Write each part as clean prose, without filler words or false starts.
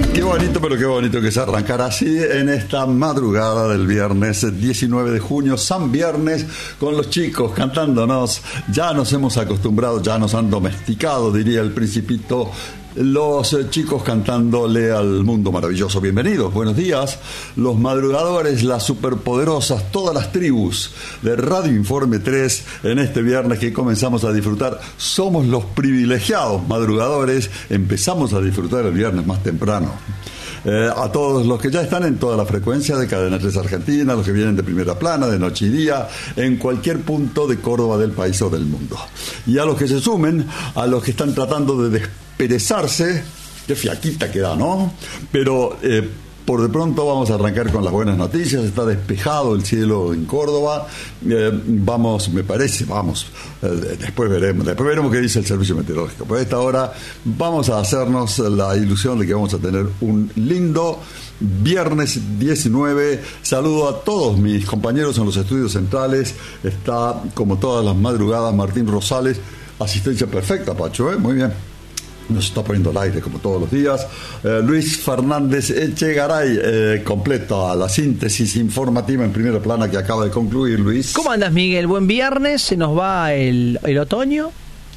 Qué bonito, pero qué bonito que se arrancara así en esta madrugada del viernes 19 de junio, San Viernes, con los chicos cantándonos. Ya nos hemos acostumbrado, ya nos han domesticado, diría el Principito, los chicos cantándole al mundo maravilloso. Bienvenidos, buenos días. Los madrugadores, las superpoderosas, todas las tribus de Radio Informe 3 en este viernes que comenzamos a disfrutar. Somos los privilegiados madrugadores, empezamos a disfrutar el viernes más temprano. A todos los que ya están en toda la frecuencia de Cadena 3 Argentina, los que vienen de primera plana, de noche y día, en cualquier punto de Córdoba, del país o del mundo. Y a los que se sumen, a los que están tratando de desperezarse, qué fiaquita que da, ¿no? Pero por de pronto vamos a arrancar con las buenas noticias. Está despejado el cielo en Córdoba. Vamos, me parece, después veremos qué dice el servicio meteorológico. Por esta hora vamos a hacernos la ilusión de que vamos a tener un lindo viernes 19. Saludo a todos mis compañeros en los estudios centrales. Está, como todas las madrugadas, Martín Rosales. Asistencia perfecta, Pacho, muy bien. Nos está poniendo al aire como todos los días. Luis Fernández Echegaray, completa la síntesis informativa en primera plana que acaba de concluir, Luis. ¿Cómo andas, Miguel? Buen viernes, se nos va el otoño,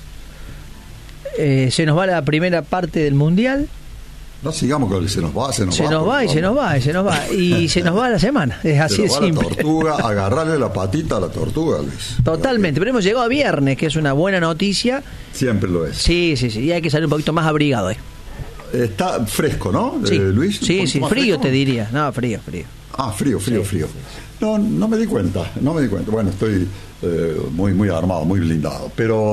se nos va la primera parte del Mundial. No sigamos con el se nos va. Y se nos va la semana. Es así de simple. La tortuga, agarrarle la patita a la tortuga, Luis. Totalmente, pero hemos llegado a viernes, que es una buena noticia. Siempre lo es. Sí, y hay que salir un poquito más abrigado. Está fresco, ¿no, sí. Luis? Sí, frío fresco, te diría. No, frío. Ah, frío. No me di cuenta. Bueno, estoy muy armado, muy blindado, pero